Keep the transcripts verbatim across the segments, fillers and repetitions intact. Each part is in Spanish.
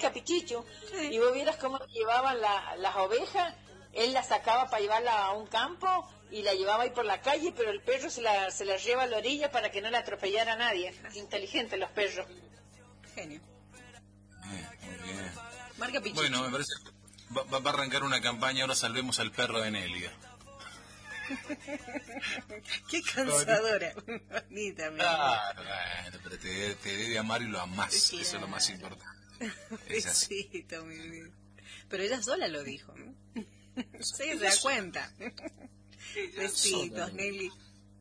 marca Pichichu, Sí. y vos vieras cómo llevaban la, las ovejas, él las sacaba para llevarla a un campo y la llevaba ahí por la calle, pero el perro se la, se la lleva a la orilla para que no la atropellara a nadie. Inteligentes los perros. Genio. Bien, muy bien. Marca Pichichu. Bueno, me parece que va, va a arrancar una campaña, ahora salvemos al perro de Nelia. Qué cansadora. Bonita, mi amor. Ah, bueno, pero te, te debe amar y lo amás, Claro. eso es lo más importante. Es así. Besito, mi vida. Pero ella sola lo dijo. ¿no? Sí, se da cuenta. Besitos, sola. Nelly.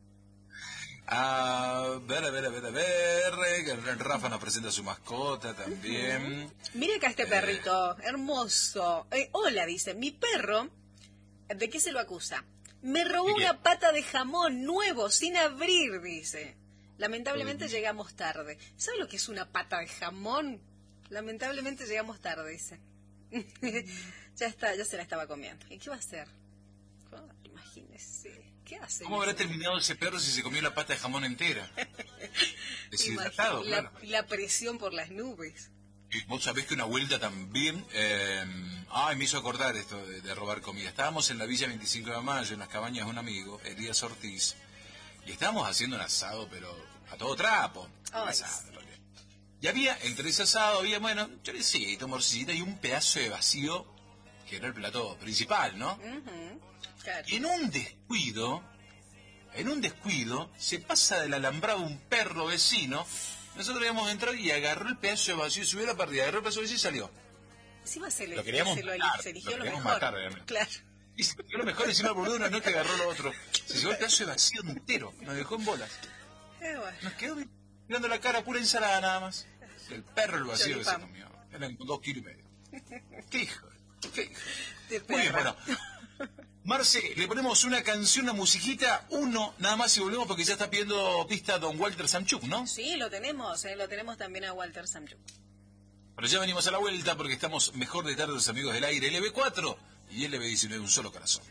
A ver, a ver, a ver, a ver. eh, Rafa nos presenta a su mascota también. Mire acá este Eh. perrito, hermoso. Eh, hola, dice, mi perro, ¿de qué se lo acusa? Me robó ¿De qué? una pata de jamón nuevo, sin abrir, dice. Lamentablemente Mm. llegamos tarde. ¿Sabe lo que es una pata de jamón? Lamentablemente llegamos tarde, dice. ya está, ya se la estaba comiendo. ¿Y qué va a hacer? Oh, imagínese. ¿Qué hace? ¿Cómo habrá terminado ese perro si se comió la pata de jamón entera? Deshidratado, Imagínate, claro. la, la presión por las nubes. Y vos sabés que una vuelta también, eh, ay, me hizo acordar esto de, de robar comida. Estábamos en la Villa veinticinco de Mayo, en las cabañas de un amigo, Elías Ortiz, y estábamos haciendo un asado, pero a todo trapo. Un Ay, asado, en realidad. Y había, entre ese asado, había, bueno, chorecito, morcillita y un pedazo de vacío, que era el plato principal, ¿no? Ujú, claro. Y en un descuido, en un descuido, se pasa del alambrado un perro vecino. Nosotros íbamos a entrar y agarró el pedazo de vacío, subió a la partida, agarró el pedazo de vacío y salió. Encima se, le, Lo queríamos se, lo, matar, se eligió lo lo, queríamos mejor. matar, realmente. Claro. Y se dio lo mejor, encima el boludo no que agarró lo otro. Se llevó el pedazo de vacío entero, nos dejó en bolas. Eh, bueno. Nos quedó mirando la cara, pura ensalada nada más. El perro el vacío que se Choripán. comió. Eran dos kilos y medio. Qué hijo, qué hijo. De Muy bien, perra. bueno. Marce, le ponemos una canción, una musiquita, uno nada más y volvemos porque ya está pidiendo pista don Walter Samchuk, ¿no? Sí, lo tenemos, eh, lo tenemos también a Walter Samchuk. Pero ya venimos a la vuelta porque estamos mejor de tarde los amigos del aire, L B cuatro y L B diecinueve, un solo corazón.